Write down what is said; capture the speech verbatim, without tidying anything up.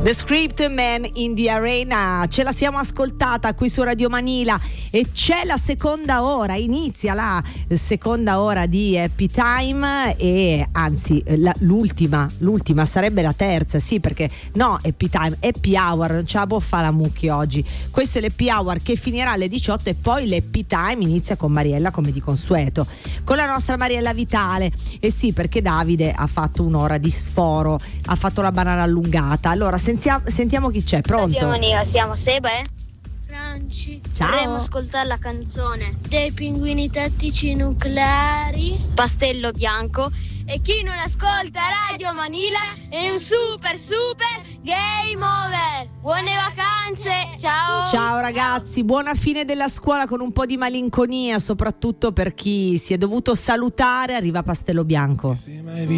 The Script Man in the Arena, ce la siamo ascoltata qui su Radio Manila e c'è la seconda ora, inizia la seconda ora di Happy Time e anzi la, l'ultima, l'ultima sarebbe la terza, sì perché no Happy Time, Happy Hour, non ce la può fare la Mucchi oggi, questo è l'Happy Hour che finirà alle diciotto e poi l'Happy Time inizia con Mariella come di consueto, con la nostra Mariella Vitale e sì perché Davide ha fatto un'ora di sforo, ha fatto la banana allungata, allora sentiamo, sentiamo chi c'è, pronto? Radio Manila, siamo Seba e Franci. Ciao. vorremmo ascoltare la canzone Dei pinguini tattici nucleari. Pastello Bianco e chi non ascolta Radio Manila è un super super game over. Buone vacanze, ciao. Ciao ragazzi, buona fine della scuola con un po' di malinconia, soprattutto per chi si è dovuto salutare, arriva Pastello Bianco.